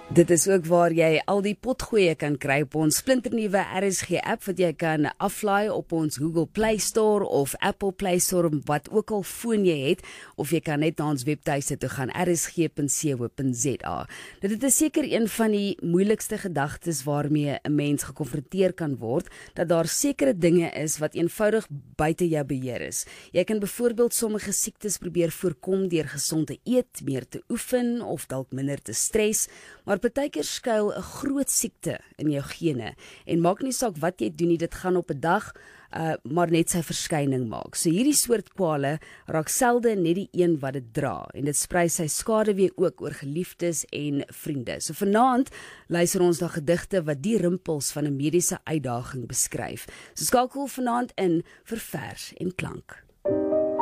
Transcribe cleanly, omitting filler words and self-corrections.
Dit is ook waar jy al die potgoeie kan kry op ons splinternuwe RSG app wat jy kan aflaai op ons Google Play Store of Apple Play Store, wat ook al foon jy het, of jy kan net na ons webtuiste toe gaan, rsg.co.za. Dit is seker een van die moeilikste gedagtes waarmee 'n mens gekonfronteer kan word, dat daar sekere dinge is wat eenvoudig buite jou beheer is. Jy kan byvoorbeeld sommige siektes probeer voorkom deur gesond te eet, meer te oefen of dalk minder te stres, maar partykeer skuil 'n groot siekte in jou gene en maak nie saak wat jy doen nie, dit gaan op 'n dag maar net sy verskyning maak. So hierdie soort kwale raak selde net die een wat dit dra en dit sprei sy skade weer ook oor geliefdes en vriende. So vanaand luister ons na gedigte wat die rimpels van 'n mediese uitdaging beskryf. So skakel vanaand in vir vers en klank.